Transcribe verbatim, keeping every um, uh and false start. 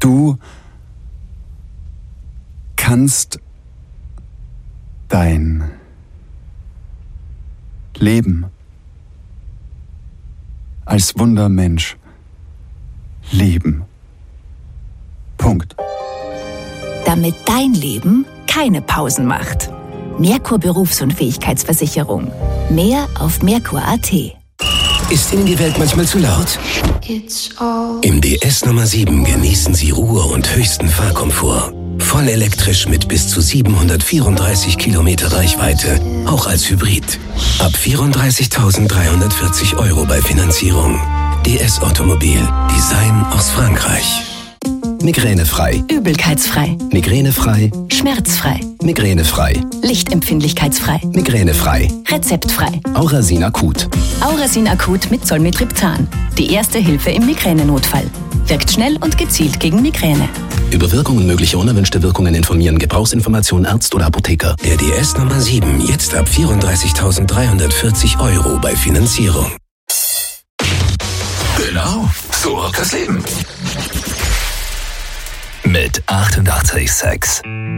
Du kannst dein Leben als Wundermensch leben. Punkt. Damit dein Leben keine Pausen macht. Merkur Berufsunfähigkeitsversicherung. Mehr auf merkur punkt a t. Ist Ihnen die Welt manchmal zu laut? Im D S Nummer sieben genießen Sie Ruhe und höchsten Fahrkomfort. Voll elektrisch mit bis zu siebenhundertvierunddreißig Kilometer Reichweite, auch als Hybrid. Ab vierunddreißigtausenddreihundertvierzig Euro bei Finanzierung. D S Automobil. Design aus Frankreich. Migränefrei. Übelkeitsfrei. Migränefrei. Schmerzfrei. Migränefrei. Lichtempfindlichkeitsfrei. Migränefrei. Rezeptfrei. Aurasin Akut. Aurasin Akut mit Zolmitriptan. Die erste Hilfe im Migränenotfall. Wirkt schnell und gezielt gegen Migräne. Über Wirkung und mögliche unerwünschte Wirkungen informieren. Gebrauchsinformation Arzt oder Apotheker. Der D S Nummer sieben jetzt ab vierunddreißigtausenddreihundertvierzig Euro bei Finanzierung. Genau, so wird das Leben. Mit achtundachtzig Komma sechs.